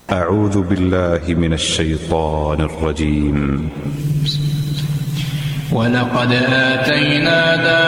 أعوذ بالله من الشيطان الرجيم. ولقد آتينا داود